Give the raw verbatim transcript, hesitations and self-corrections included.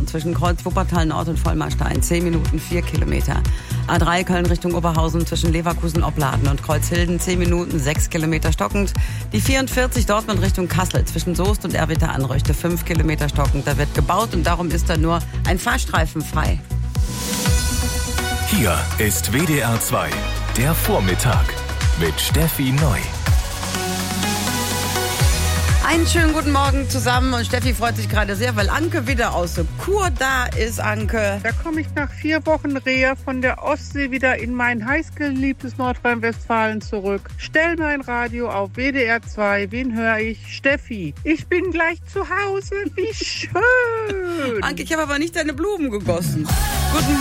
zwischen Kreuz Wuppertal Nord und Vollmarstein zehn Minuten, vier Kilometer. A drei Köln Richtung Oberhausen zwischen Leverkusen Opladen und Kreuzhilden zehn Minuten, sechs Kilometer stockend. Die vierundvierzig Dortmund Richtung Kassel zwischen Soest und Erwitter Anröchte fünf Kilometer stockend. Da wird gebaut und darum ist da nur ein Fahrstreifen frei. Hier ist W D R zwei, der Vormittag mit Steffi Neu. Einen schönen guten Morgen zusammen und Steffi freut sich gerade sehr, weil Anke wieder aus der Kur da ist, Anke. Da komme ich nach vier Wochen Reha von der Ostsee wieder in mein heißgeliebtes Nordrhein-Westfalen zurück. Stell mein Radio auf W D R zwei. Wen höre ich? Steffi. Ich bin gleich zu Hause. Wie schön. Anke, ich habe aber nicht deine Blumen gegossen. Guten